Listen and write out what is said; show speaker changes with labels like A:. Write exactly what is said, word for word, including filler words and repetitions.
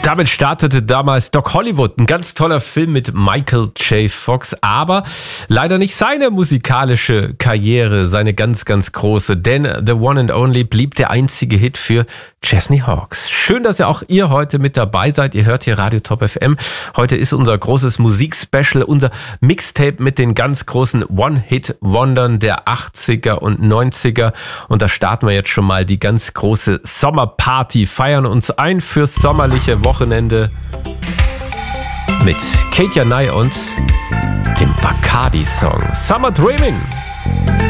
A: Damit startete damals Doc Hollywood, ein ganz toller Film mit Michael J. Fox, aber leider nicht seine musikalische Karriere, seine ganz, ganz große, denn The One and Only blieb der einzige Hit für Chesney Hawkes. Schön, dass ihr auch ihr heute mit dabei seid. Ihr hört hier Radio Top F M. Heute ist unser großes Musikspecial, unser Mixtape mit den ganz großen One-Hit-Wondern der achtziger und neunziger. Und da starten wir jetzt schon mal die ganz große Sommerparty, feiern uns ein fürs sommerliche Wochenende mit Katja Nye und dem Bacardi-Song Summer Dreamin'.